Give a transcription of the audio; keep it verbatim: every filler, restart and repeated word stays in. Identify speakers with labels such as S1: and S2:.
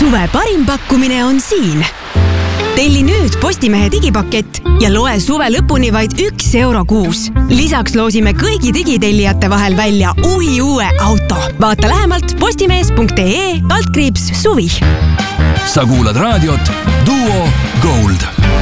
S1: Suve parim pakkumine on siin. Telli nüüd Postimehe digipakett ja loe suve lõpuni vaid üks euro kuus. Lisaks loosime kõigi digitellijate vahel välja uhi uue auto. Vaata lähemalt postimees punkt ee kaldkriips suvi.
S2: Sa kuulad raadiot Duo Gold.